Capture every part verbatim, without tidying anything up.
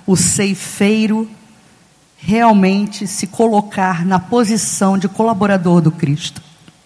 o ceifeiro realmente se colocar na posição de colaborador do Cristo?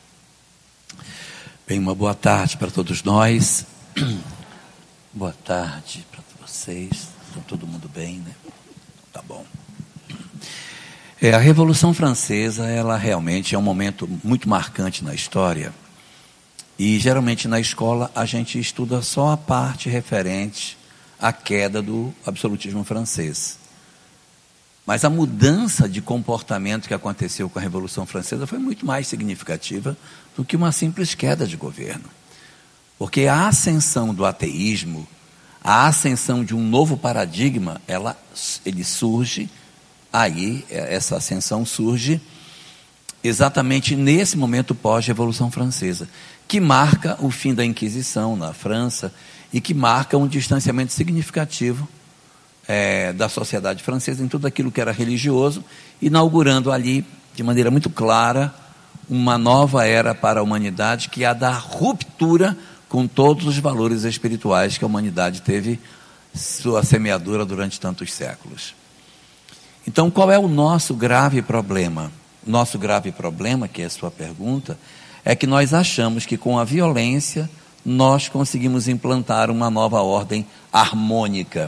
Bem, uma boa tarde para todos nós. Boa tarde para vocês. Está todo mundo bem, né? Tá bom. É, a Revolução Francesa, ela realmente é um momento muito marcante na história. E geralmente na escola a gente estuda só a parte referente à queda do absolutismo francês. Mas a mudança de comportamento que aconteceu com a Revolução Francesa foi muito mais significativa do que uma simples queda de governo. Porque a ascensão do ateísmo, a ascensão de um novo paradigma, ela, ele surge, aí essa ascensão surge exatamente nesse momento pós-Revolução Francesa, que marca o fim da Inquisição na França e que marca um distanciamento significativo É, da sociedade francesa em tudo aquilo que era religioso, inaugurando ali, de maneira muito clara, uma nova era para a humanidade, que é a da ruptura com todos os valores espirituais que a humanidade teve sua semeadura durante tantos séculos. Então, qual é o nosso grave problema? O nosso grave problema, que é a sua pergunta, é que nós achamos que com a violência nós conseguimos implantar uma nova ordem harmônica.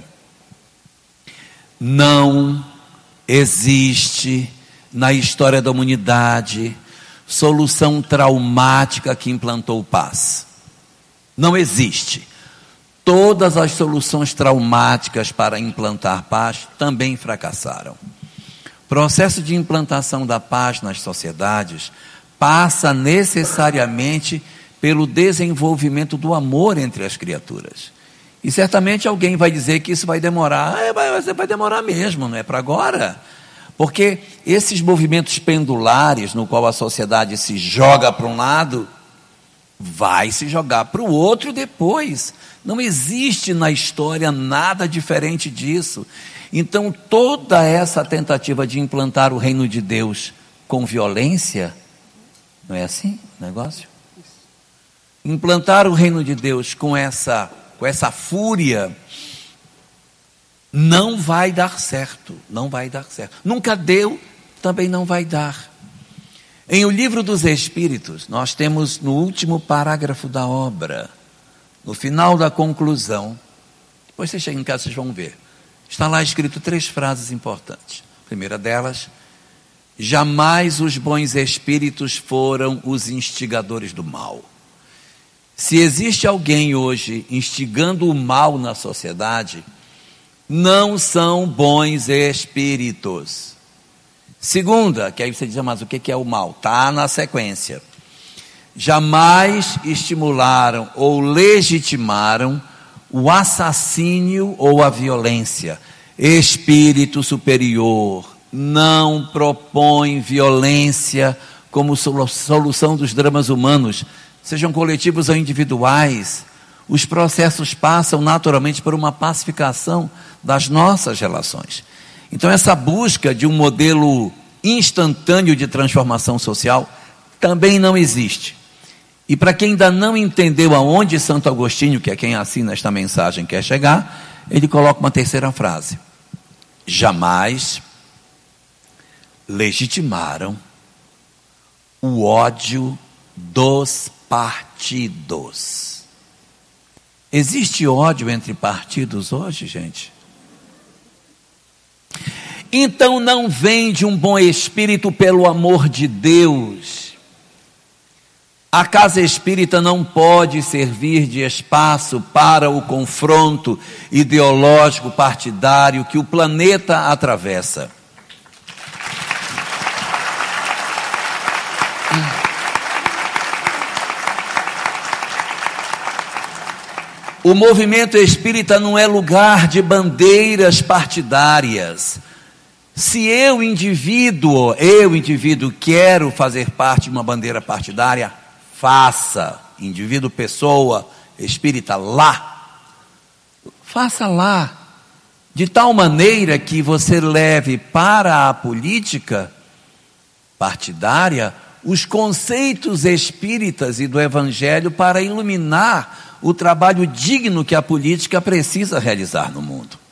Não existe na história da humanidade solução traumática que implantou paz. Não existe. Todas as soluções traumáticas para implantar paz também fracassaram. O processo de implantação da paz nas sociedades passa necessariamente pelo desenvolvimento do amor entre as criaturas. E certamente alguém vai dizer que isso vai demorar. É, vai, vai demorar mesmo, não é para agora. Porque esses movimentos pendulares, no qual a sociedade se joga para um lado, vai se jogar para o outro depois. Não existe na história nada diferente disso. Então, toda essa tentativa de implantar o reino de Deus com violência, não é assim o negócio? Implantar o reino de Deus com essa... com essa fúria, não vai dar certo, não vai dar certo. Nunca deu, também não vai dar. Em O Livro dos Espíritos, nós temos no último parágrafo da obra, no final da conclusão, depois vocês chegam em casa, vocês vão ver, está lá escrito três frases importantes. A primeira delas: jamais os bons espíritos foram os instigadores do mal. Se existe alguém hoje instigando o mal na sociedade, não são bons espíritos. Segunda, que aí você diz, mas o que é o mal? Está na sequência. Jamais estimularam ou legitimaram o assassínio ou a violência. Espírito superior não propõe violência como solução dos dramas humanos, sejam coletivos ou individuais. Os processos passam naturalmente por uma pacificação das nossas relações. Então, essa busca de um modelo instantâneo de transformação social também não existe. E para quem ainda não entendeu aonde Santo Agostinho, que é quem assina esta mensagem, quer chegar, ele coloca uma terceira frase: jamais legitimaram o ódio dos partidos. Existe ódio entre partidos hoje, gente? Então não vem de um bom espírito, pelo amor de Deus. A casa espírita não pode servir de espaço para o confronto ideológico partidário que o planeta atravessa. O movimento espírita não é lugar de bandeiras partidárias. Se eu, indivíduo, eu, indivíduo, quero fazer parte de uma bandeira partidária, faça. Indivíduo, pessoa, espírita, lá. Faça lá. De tal maneira que você leve para a política partidária os conceitos espíritas e do evangelho para iluminar o trabalho digno que a política precisa realizar no mundo.